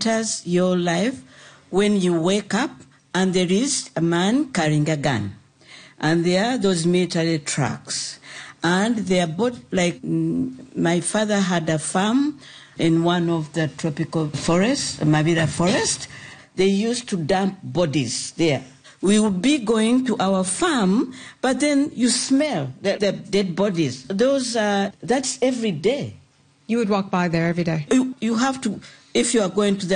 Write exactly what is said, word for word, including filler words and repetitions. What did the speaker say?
enters your life when you wake up and there is a man carrying a gun. And there are those military trucks. And they are both like, mm, my father had a farm in one of the tropical forests, Mavira Forest. They used to dump bodies there. We would be going to our farm, but then you smell the, the dead bodies. Those, uh, that's every day. You would walk by there every day? You, you have to, if you are going to the